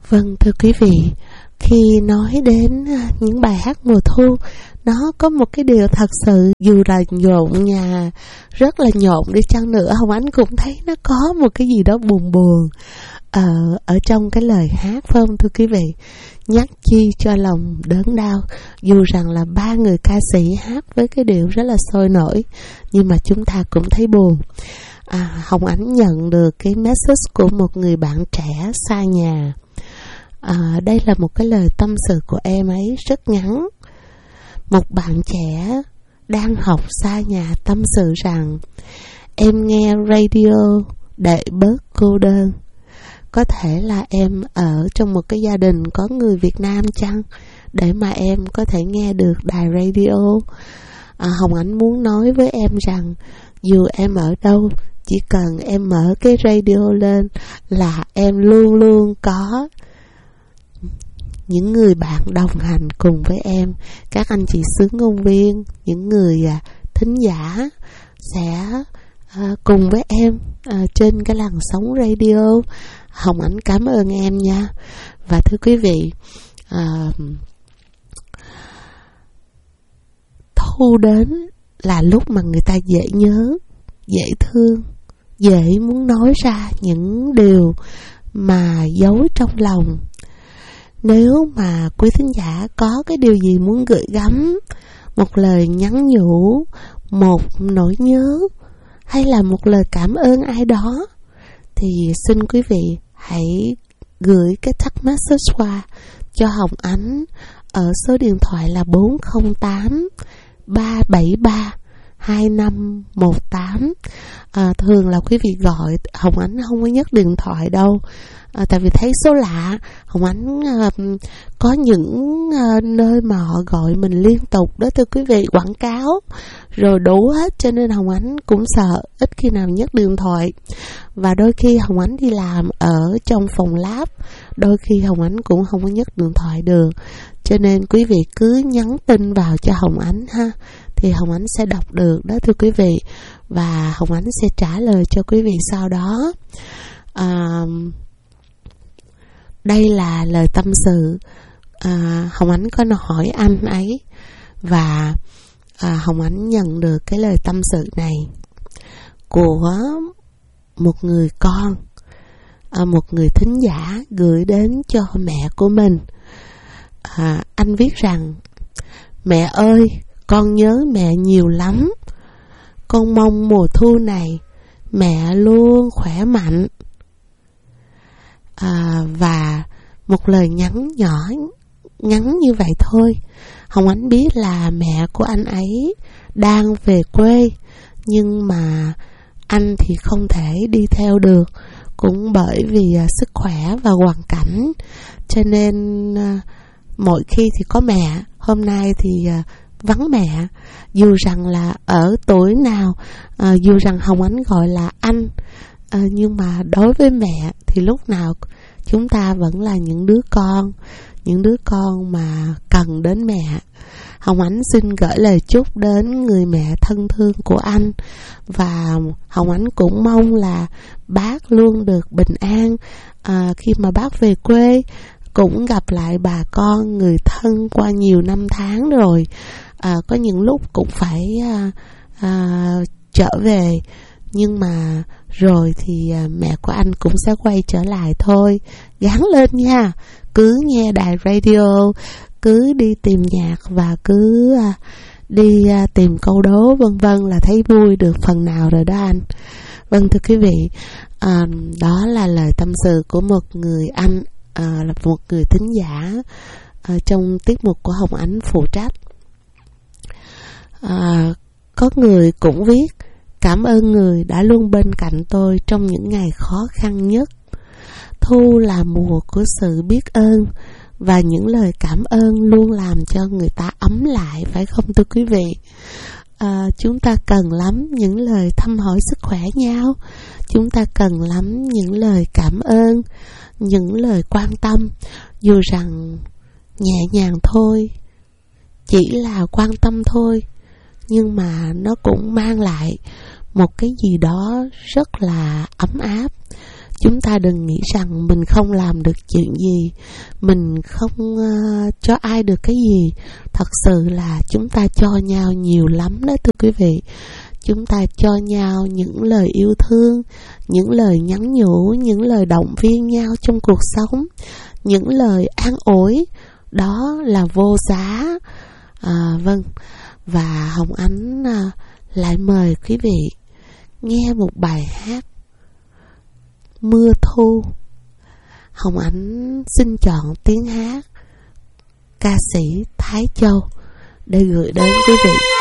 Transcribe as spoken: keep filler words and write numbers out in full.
Vâng, thưa quý vị, khi nói đến những bài hát mùa thu, nó có một cái điều thật sự, dù là nhộn nhà, rất là nhộn đi chăng nữa, Hồng Ánh cũng thấy nó có một cái gì đó buồn buồn ở, ở trong cái lời hát, phải không thưa quý vị? Nhắc chi cho lòng đớn đau. Dù rằng là ba người ca sĩ hát với cái điệu rất là sôi nổi, nhưng mà chúng ta cũng thấy buồn. À, Hồng Ánh nhận được cái message của một người bạn trẻ xa nhà. À, đây là một cái lời tâm sự của em ấy rất ngắn. Một bạn trẻ đang học xa nhà tâm sự rằng: em nghe radio để bớt cô đơn. Có thể là em ở trong một cái gia đình có người Việt Nam chăng, để mà em có thể nghe được đài radio. à, Hồng Ánh muốn nói với em rằng dù em ở đâu, chỉ cần em mở cái radio lên là em luôn luôn có những người bạn đồng hành cùng với em. Các anh chị xướng ngôn viên, những người à, thính giả sẽ à, cùng với em à, trên cái làn sóng radio. Hồng Ánh cảm ơn em nha. Và thưa quý vị, à, thu đến là lúc mà người ta dễ nhớ, dễ thương, dễ muốn nói ra những điều mà giấu trong lòng. Nếu mà quý thính giả có cái điều gì muốn gửi gắm, một lời nhắn nhủ, một nỗi nhớ, hay là một lời cảm ơn ai đó, thì xin quý vị hãy gửi cái text message qua cho Hồng Ánh ở số điện thoại là bốn không tám ba bảy ba hai năm một tám. à, Thường là quý vị gọi, Hồng Ánh không có nhấc điện thoại đâu, à, tại vì thấy số lạ. Hồng Ánh à, có những à, nơi mà họ gọi mình liên tục đó thưa quý vị, quảng cáo rồi đủ hết, cho nên Hồng Ánh cũng sợ, ít khi nào nhấc điện thoại. Và đôi khi Hồng Ánh đi làm ở trong phòng lab, đôi khi Hồng Ánh cũng không có nhấc điện thoại được, cho nên quý vị cứ nhắn tin vào cho Hồng Ánh ha, thì Hồng Ánh sẽ đọc được đó thưa quý vị, và Hồng Ánh sẽ trả lời cho quý vị sau đó. à, Đây là lời tâm sự. à, Hồng Ánh có hỏi anh ấy, và à, Hồng Ánh nhận được cái lời tâm sự này của một người con, à, một người thính giả gửi đến cho mẹ của mình. à, Anh viết rằng: mẹ ơi, con nhớ mẹ nhiều lắm. Con mong mùa thu này mẹ luôn khỏe mạnh. à, Và một lời nhắn nhỏ, ngắn như vậy thôi. Hồng Ánh biết là mẹ của anh ấy đang về quê, nhưng mà anh thì không thể đi theo được, cũng bởi vì uh, sức khỏe và hoàn cảnh. Cho nên uh, mỗi khi thì có mẹ, hôm nay thì uh, vắng mẹ. Dù rằng là ở tuổi nào, uh, dù rằng Hồng Ánh gọi là anh, uh, nhưng mà đối với mẹ thì lúc nào chúng ta vẫn là những đứa con, những đứa con mà cần đến mẹ. Hồng Ánh xin gửi lời chúc đến người mẹ thân thương của anh, và Hồng Ánh cũng mong là bác luôn được bình an. à, Khi mà bác về quê cũng gặp lại bà con, người thân qua nhiều năm tháng rồi. à, Có những lúc cũng phải à, à, trở về, nhưng mà rồi thì à, mẹ của anh cũng sẽ quay trở lại thôi. Gắng lên nha, cứ nghe đài radio, cứ đi tìm nhạc và cứ à, đi à, tìm câu đố vân vân là thấy vui được phần nào rồi đó anh. Vâng thưa quý vị, à, đó là lời tâm sự của một người anh, à, là một người thính giả à, trong tiết mục của Hồng Ánh phụ trách. à, Có người cũng viết: cảm ơn người đã luôn bên cạnh tôi trong những ngày khó khăn nhất. Thu là mùa của sự biết ơn, và những lời cảm ơn luôn làm cho người ta ấm lại, phải không thưa quý vị? À, chúng ta cần lắm những lời thăm hỏi sức khỏe nhau, chúng ta cần lắm những lời cảm ơn, những lời quan tâm, dù rằng nhẹ nhàng thôi, chỉ là quan tâm thôi, nhưng mà nó cũng mang lại một cái gì đó rất là ấm áp Chúng ta đừng nghĩ rằng mình không làm được chuyện gì, mình không uh, cho ai được cái gì. Thật sự là chúng ta cho nhau nhiều lắm đó thưa quý vị. Chúng ta cho nhau những lời yêu thương, những lời nhắn nhủ, những lời động viên nhau trong cuộc sống, những lời an ủi, đó là vô giá. À, vâng, và Hồng Ánh à, lại mời quý vị nghe một bài hát Mưa Thu. Hồng Ánh xin chọn tiếng hát ca sĩ Thái Châu để gửi đến quý vị.